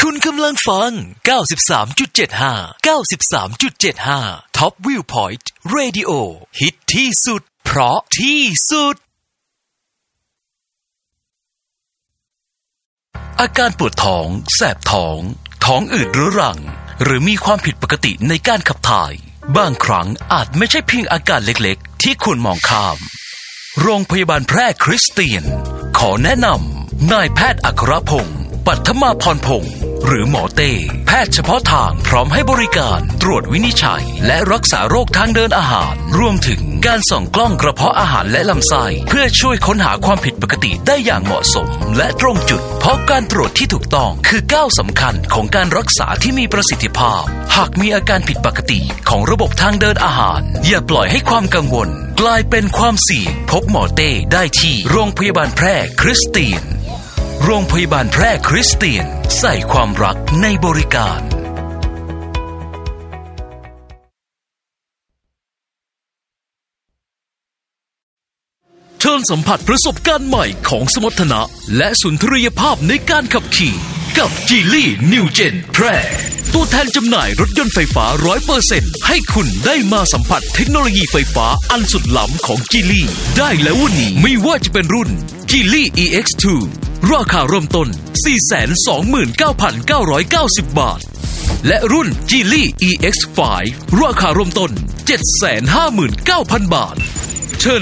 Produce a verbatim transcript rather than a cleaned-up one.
คุณกำลังฟัง เก้าสิบสามจุดเจ็ดห้า เก้าสิบสามจุดเจ็ดห้า Top Viewpoint Radio ฮิตที่สุดเพราะที่สุดอาการปวดท้องแสบท้องท้องอืดเรื้อรังหรือมีความผิดปกติในการขับถ่ายบางครั้งอาจไม่ใช่เพียงอาการเล็กๆที่คุณมองข้ามโรงพยาบาลแพร่คริสเตียนขอแนะนำนายแพทย์อัครพงศ์ปัทมาพรพงศ์หรือหมอเต้แพทย์เฉพาะทางพร้อมให้บริการตรวจวินิจฉัยและรักษาโรคทางเดินอาหารรวมถึงการส่องกล้องกระเพาะอาหารและลำไส้เพื่อช่วยค้นหาความผิดปกติได้อย่างเหมาะสมและตรงจุดเพราะการตรวจที่ถูกต้องคือก้าวสำคัญของการรักษาที่มีประสิทธิภาพหากมีอาการผิดปกติของระบบทางเดินอาหารอย่าปล่อยให้ความกังวลกลายเป็นความเสี่ยงพบหมอเต้ได้ที่โรงพยาบาลแพร่คริสเตียนโรงพยาบาลแพร่คริสเตียนใส่ความรักในบริการเชิญสัมผัสประสบการณ์ใหม่ของสมรรถนะและสุนทรียภาพในการขับขี่กับ Geely New Gen แพร่ตัวแทนจำหน่ายรถยนต์ไฟฟ้า ร้อยเปอร์เซ็นต์ ให้คุณได้มาสัมผัสเทคโนโลยีไฟฟ้าอันสุดล้ำของ Geely ได้แล้ววันนี้ไม่ว่าจะเป็นรุ่น Geely อี เอ็กซ์ ทู ราคาเริ่มต้น สี่แสนสองหมื่นเก้าพันเก้าร้อยเก้าสิบ บาทและรุ่น Geely อี เอ็กซ์ ไฟว์ ราคาเริ่มต้น เจ็ดแสนห้าหมื่นเก้าพัน บาท